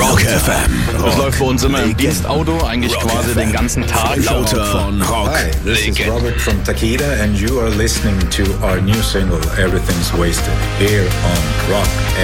Rock FM. Das läuft bei uns immer im Dienstauto, eigentlich Rock quasi FM. den ganzen Tag. Lauter von Rock. Hi, this is Robert from Takeda, and you are listening to our new single, Everything's Wasted, here on Rock